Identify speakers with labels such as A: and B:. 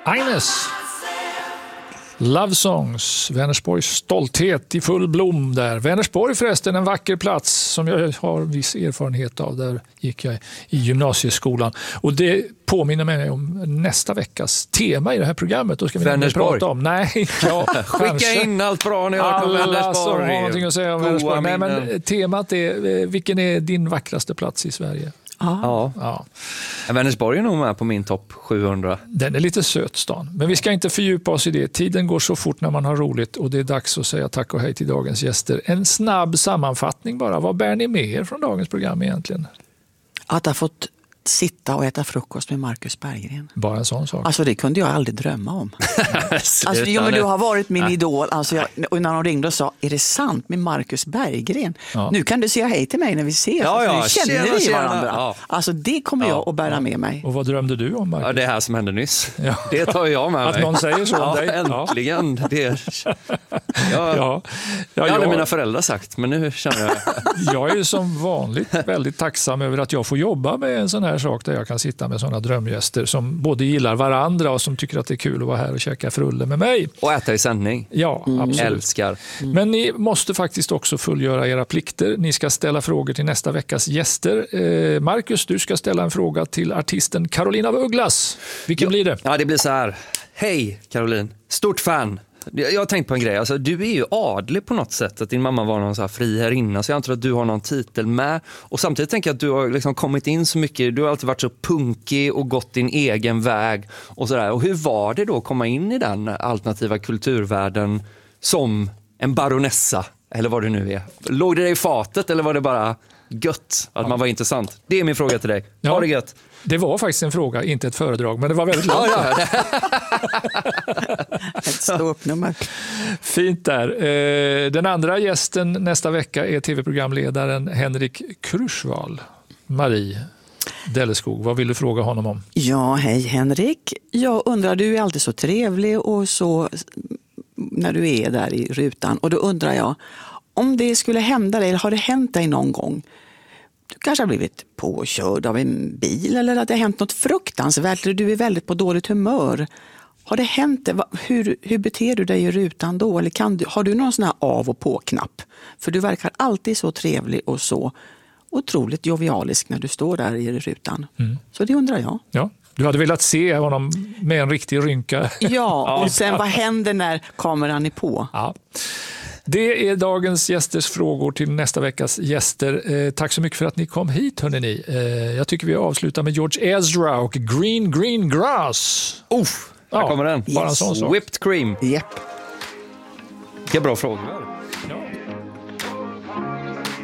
A: Agnes. Love Songs, Vänersborgs stolthet i full blom där. Vänersborg förresten, en vacker plats som jag har viss erfarenhet av. Där gick jag i gymnasieskolan. Och det påminner mig om nästa veckas tema i det här programmet. Då ska vi prata om. Nej, ja,
B: skicka in allt bra när jag kommer
A: alla som har någonting att säga om Vänersborg. Nej, men temat är, vilken är din vackraste plats i Sverige?
B: Ja. Vänersborg är nog med på min topp 700.
A: Den är lite söt stan. Men vi ska inte fördjupa oss i det. Tiden går så fort när man har roligt och det är dags att säga tack och hej till dagens gäster. En snabb sammanfattning bara. Vad bär ni med er från dagens program egentligen?
C: Att ha fått sitta och äta frukost med Marcus Berggren.
A: Bara en sån sak.
C: Alltså det kunde jag aldrig drömma om. Men du har varit min idol. Och när de ringde och sa, är det sant med Marcus Berggren? Ja. Nu kan du säga hej till mig när vi ses. Nu känner vi varandra. Ja. Alltså det kommer jag att bära med mig.
A: Och vad drömde du om, Marcus?
B: Ja, det här som hände nyss. Ja. Det tar jag med mig.
A: Att någon säger så om dig.
B: Äntligen. Det hade mina föräldrar sagt, men nu känner jag...
A: Jag är ju som vanligt väldigt tacksam över att jag får jobba med en sån här sak där jag kan sitta med sådana drömgäster som både gillar varandra och som tycker att det är kul att vara här och käka frulle med mig.
B: Och äta i sändning.
A: Ja, absolut.
B: Älskar.
A: Men ni måste faktiskt också fullgöra era plikter. Ni ska ställa frågor till nästa veckas gäster. Marcus, du ska ställa en fråga till artisten Carolina af Ugglas. Vilken blir det?
B: Ja, det blir så här. Hej Caroline, stort fan. Jag har tänkt på en grej, alltså, du är ju adlig på något sätt, att din mamma var någon så här friherrinna, så jag antar att du har någon titel med, och samtidigt tänker jag att du har liksom kommit in så mycket, du har alltid varit så punkig och gått din egen väg och sådär. Och hur var det då att komma in i den alternativa kulturvärlden som en baronessa, eller vad det nu är? Låg det i fatet eller var det bara gött att man var intressant? Det är min fråga till dig. Ha det gött.
A: Det var faktiskt en fråga, inte ett föredrag, men det var väldigt långt.
C: Ett ståuppnummer.
A: Fint där. Den andra gästen nästa vecka är tv-programledaren Henrik Kruschwal. Marie Delleskog, vad vill du fråga honom om?
C: Ja, hej Henrik. Jag undrar, du är alltid så trevlig och så när du är där i rutan. Och då undrar jag, om det skulle hända dig, eller har det hänt dig någon gång? Du kanske har blivit påkörd av en bil eller att det har hänt något fruktansvärt eller du är väldigt på dåligt humör. Har det hänt? Hur beter du dig i rutan då? Eller har du någon sån här av- och på-knapp? För du verkar alltid så trevlig och så otroligt jovialisk när du står där i rutan. Mm. Så det undrar jag.
A: Ja. Du hade velat se honom med en riktig rynka.
C: Ja, och sen vad händer när kameran är på?
A: Ja. Det är dagens gästers frågor till nästa veckas gäster. Tack så mycket för att ni kom hit, hörrni. Jag tycker vi avslutar med George Ezra och Green Grass.
B: Här kommer den.
A: Bara en sån sak.
B: Whipped cream.
C: Yep.
B: Vilka bra frågor.
A: Ja.